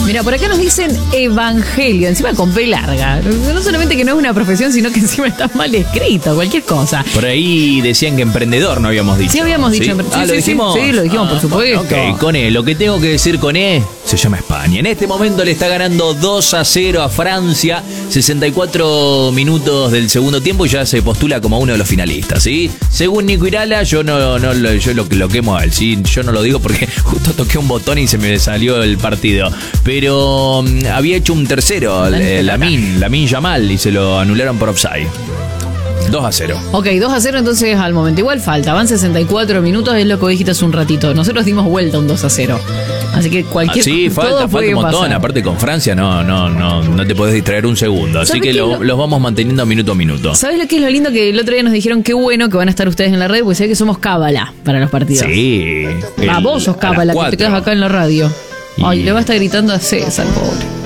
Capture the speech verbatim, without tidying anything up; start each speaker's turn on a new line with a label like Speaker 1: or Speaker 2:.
Speaker 1: Mira, por acá nos dicen evangelio, encima con P larga. No solamente que no es una profesión, sino que encima está mal escrito, cualquier cosa.
Speaker 2: Por ahí decían que emprendedor no habíamos dicho.
Speaker 1: Sí, habíamos dicho.
Speaker 2: ¿Sí?
Speaker 1: Sí,
Speaker 2: Ah,
Speaker 1: sí,
Speaker 2: ¿lo dijimos?
Speaker 1: Sí, sí, lo dijimos,
Speaker 2: ah,
Speaker 1: por supuesto.
Speaker 2: Ok, con E. Lo que tengo que decir con E se llama España. En este momento le está ganando dos a cero a Francia. sesenta y cuatro minutos del segundo tiempo y ya se postula como uno de los finalistas, ¿sí? Según Nico Irala, yo no, no lo, yo lo, lo quemo a él, ¿sí? Yo no lo digo porque justo toqué un botón y se me salió el partido. Pero um, había hecho un tercero, el, Lamine, Lamine Yamal, y se lo anularon por offside. dos a cero.
Speaker 1: Ok, dos a cero entonces al momento. Igual falta, van sesenta y cuatro minutos, es lo que dijiste hace un ratito. Nosotros dimos vuelta un dos a cero. Así que cualquier
Speaker 2: ah, sí, falta, falta un montón.
Speaker 1: Pasar.
Speaker 2: Aparte con Francia no, no, no, no te podés distraer un segundo. Así que lo,
Speaker 1: lo...
Speaker 2: los vamos manteniendo minuto a minuto.
Speaker 1: ¿Sabes lo que es lo lindo? Que el otro día nos dijeron qué bueno que van a estar ustedes en la red, porque sé que somos cábala para los partidos.
Speaker 2: Sí.
Speaker 1: Ah, vos sos cábala, que te quedas acá en la radio. Y... Ay, le va a estar gritando a César, pobre.